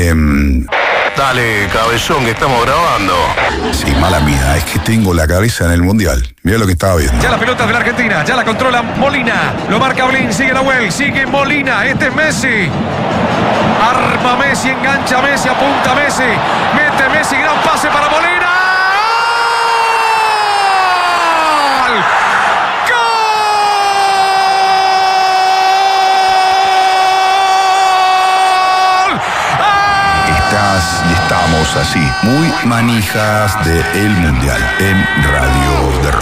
Dale, cabezón, que estamos grabando. Sí, mala mía, es que tengo la cabeza en el Mundial. Mirá lo que estaba viendo. Ya la pelota de la Argentina, ya la controla Molina. Lo marca Blin, sigue Nahuel, sigue Molina. Este es Messi. Arma Messi, engancha Messi, apunta Messi. Mete Messi, gran pase para Molina. Y estamos así, muy manijas del Mundial en Radio de Rock.